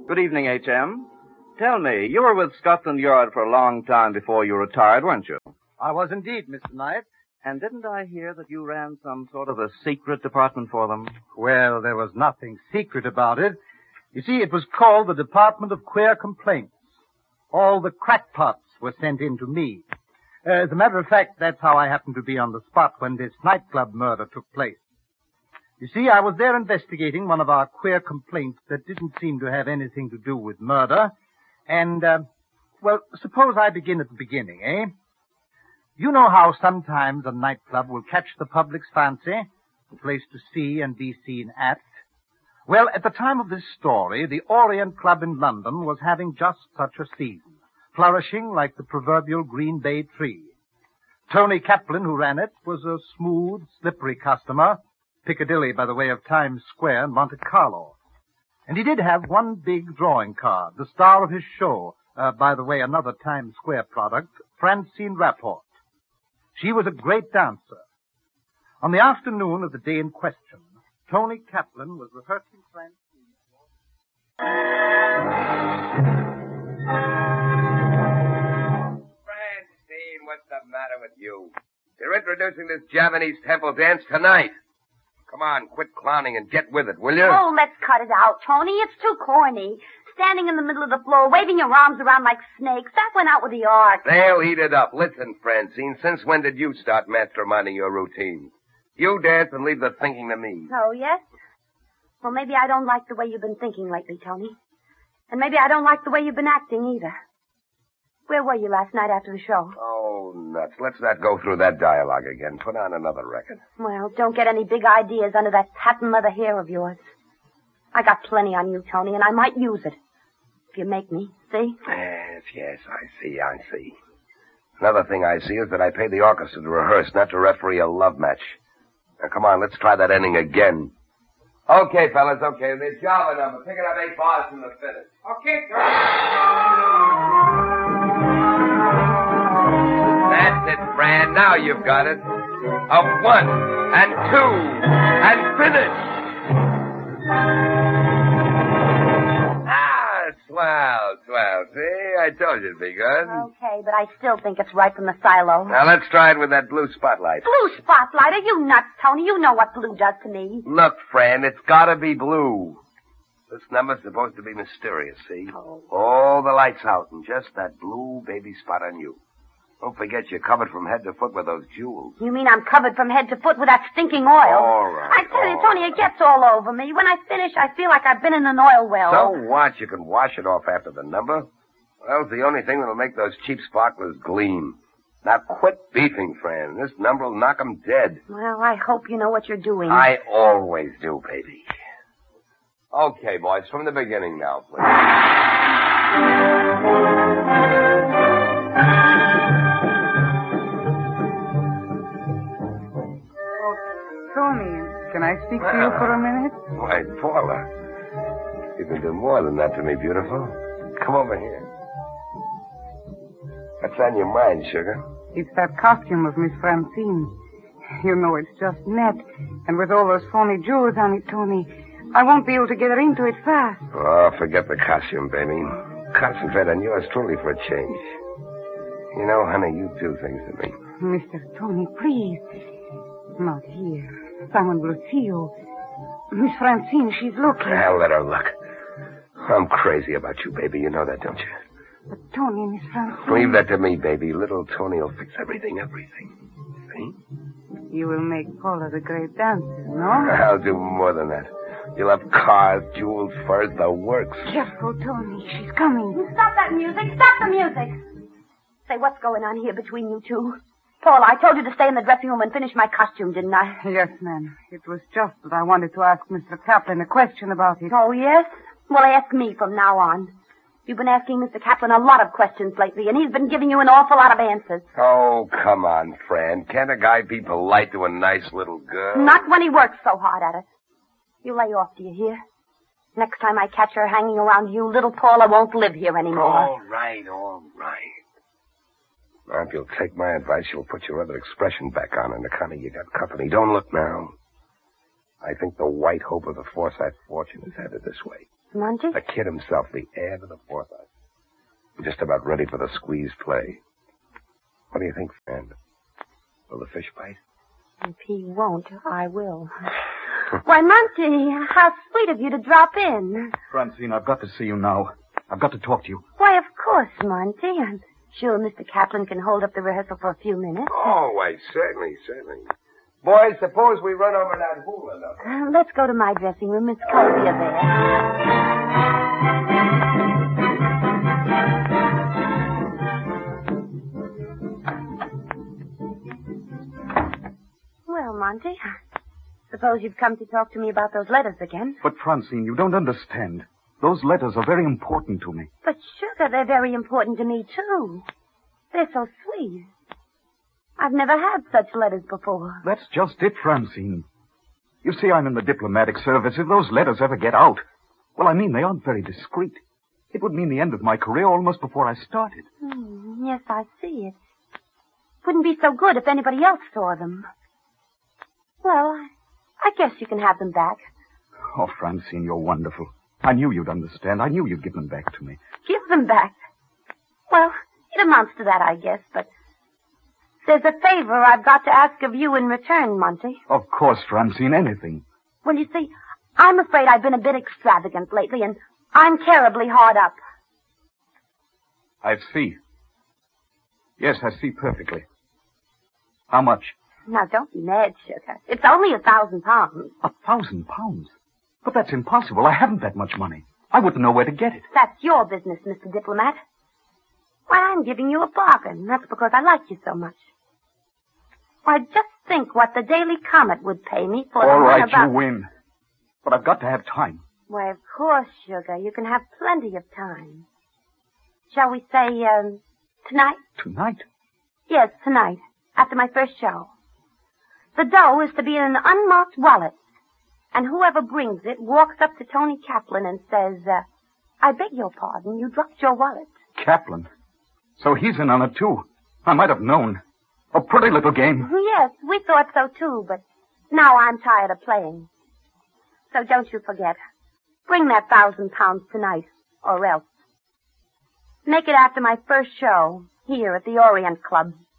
Good evening, H.M. Tell me, you were with Scotland Yard for a long time before you retired, weren't you? I was indeed, Mr. Knight. And didn't I hear that you ran some sort of a secret department for them? Well, there was nothing secret about it. You see, it was called the Department of Queer Complaints. All the crackpots were sent in to me. As a matter of fact, that's how I happened to be on the spot when this nightclub murder took place. You see, I was there investigating one of our queer complaints that didn't seem to have anything to do with murder. And, well, suppose I begin at the beginning, eh? You know how sometimes a nightclub will catch the public's fancy, a place to see and be seen at? Well, at the time of this story, the Orient Club in London was having just such a season, flourishing like the proverbial Green Bay tree. Tony Kaplan, who ran it, was a smooth, slippery customer, Piccadilly by the way of Times Square and Monte Carlo. And he did have one big drawing card, the star of his show, by the way, another Times Square product, Francine Rapport. She was a great dancer. On the afternoon of the day in question, Tony Kaplan was rehearsing Francine. Francine, what's the matter with you? You're introducing this Javanese temple dance tonight. Come on, quit clowning and get with it, will you? Oh, let's cut it out, Tony. It's too corny. Standing in the middle of the floor, waving your arms around like snakes. That went out with the art. They'll eat it up. Listen, Francine, since when did you start masterminding your routines? You dance and leave the thinking to me. Oh, yes? Well, maybe I don't like the way you've been thinking lately, Tony. And maybe I don't like the way you've been acting either. Where were you last night after the show? Oh, nuts. Let's not go through that dialogue again. Put on another record. Well, don't get any big ideas under that patent leather hair of yours. I got plenty on you, Tony, and I might use it. If you make me, see? Yes, I see. Another thing I see is that I pay the orchestra to rehearse, not to referee a love match. Now, come on, let's try that ending again. Okay, fellas, okay. The Java number. Pick it up 8 bars from the finish. Okay, girl. That's it, Fran. Now you've got it. A 1 and 2 and finish. Swell. See, I told you it'd be good. Okay, but I still think it's right from the silo. Now, let's try it with that blue spotlight. Blue spotlight? Are you nuts, Tony? You know what blue does to me. Look, Fran, it's gotta be blue. This number's supposed to be mysterious, see? Oh. All the lights out and just that blue baby spot on you. Don't forget you're covered from head to foot with those jewels. You mean I'm covered from head to foot with that stinking oil? All right. I tell you, Tony, it gets all over me. When I finish, I feel like I've been in an oil well. So what? You can wash it off after the number. Well, it's the only thing that'll make those cheap sparklers gleam. Now quit beefing, Fran. This number will knock 'em dead. Well, I hope you know what you're doing. I always do, baby. Okay, boys, from the beginning now, please. Tony, can I speak to you for a minute? Why, Paula. You can do more than that to me, beautiful. Come over here. What's on your mind, sugar? It's that costume of Miss Francine. You know, it's just net. And with all those phony jewels on it, Tony, I won't be able to get her into it fast. Oh, forget the costume, baby. Concentrate on yours truly for a change. You know, honey, you do things to me. Mr. Tony, please. Not here. Someone will see you. Miss Francine, she's looking. I'll let her look. I'm crazy about you, baby. You know that, don't you? But Tony, Miss Francine... Leave that to me, baby. Little Tony will fix everything. See? You will make Paula the great dancer, no? I'll do more than that. You'll have cars, jewels, furs, the works. Careful, Tony. She's coming. Stop that music. Stop the music. Say, what's going on here between you two? Paula, I told you to stay in the dressing room and finish my costume, didn't I? Yes, ma'am. It was just that I wanted to ask Mr. Kaplan a question about it. Oh, yes? Well, ask me from now on. You've been asking Mr. Kaplan a lot of questions lately, and he's been giving you an awful lot of answers. Oh, come on, Fran. Can't a guy be polite to a nice little girl? Not when he works so hard at it. You lay off, do you hear? Next time I catch her hanging around you, little Paula won't live here anymore. All right. Now, if you'll take my advice, you'll put your other expression back on in the corner. You got company. Don't look now. I think the white hope of the Forsyth fortune is headed this way. Monty? The kid himself, the heir to the Forsyth. I'm just about ready for the squeeze play. What do you think, friend? Will the fish bite? If he won't, I will. Why, Monty, how sweet of you to drop in. Francine, I've got to see you now. I've got to talk to you. Why, of course, Monty. I'm sure Mr. Kaplan can hold up the rehearsal for a few minutes. Oh, why, certainly. Boys, suppose we run over that hula now. Let's go to my dressing room. It's cozier there. Well, Monty, I suppose you've come to talk to me about those letters again. But, Francine, you don't understand. Those letters are very important to me. But, sugar, they're very important to me, too. They're so sweet. I've never had such letters before. That's just it, Francine. You see, I'm in the diplomatic service. If those letters ever get out, well, I mean, they aren't very discreet. It would mean the end of my career almost before I started. Yes, I see it. Wouldn't be so good if anybody else saw them. Well, I guess you can have them back. Oh, Francine, you're wonderful. I knew you'd understand. I knew you'd give them back to me. Give them back? Well, it amounts to that, I guess, but there's a favor I've got to ask of you in return, Monty. Of course, Francine, anything. Well, you see, I'm afraid I've been a bit extravagant lately, and I'm terribly hard up. I see. Yes, I see perfectly. How much? Now, don't be mad, sugar. It's only £1,000. £1,000? But that's impossible. I haven't that much money. I wouldn't know where to get it. That's your business, Mr. Diplomat. Why, I'm giving you a bargain. That's because I like you so much. Why, just think what the Daily Comet would pay me for All the right, one about... you win. But I've got to have time. Why, of course, sugar. You can have plenty of time. Shall we say, tonight? Tonight? Yes, tonight, after my first show. The dough is to be in an unmarked wallet. And whoever brings it walks up to Tony Kaplan and says, I beg your pardon, you dropped your wallet. Kaplan? So he's in on it, too. I might have known. A pretty little game. Yes, we thought so, too, but now I'm tired of playing. So don't you forget. Bring that £1,000 tonight, or else. Make it after my first show, here at the Orient Club.